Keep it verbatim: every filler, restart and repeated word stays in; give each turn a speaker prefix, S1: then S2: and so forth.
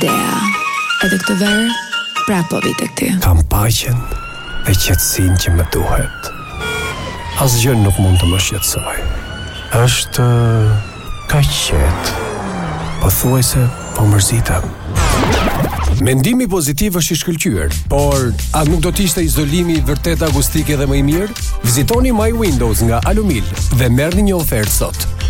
S1: idea. Edhe këtë verë, prapo vi tek ty.
S2: Kam paqen dhe qetësinë që më duhet. Asgjë nuk mund të më shqetësoj. Është kaq qetë. Pothuajse po mërzitem. Mendimi pozitiv është i shkëlqyer, por a nuk do të ishte izolimi vërtet akustik edhe më i mirë? Vizitoni My Windows nga Alumil dhe merrni një ofertë sot.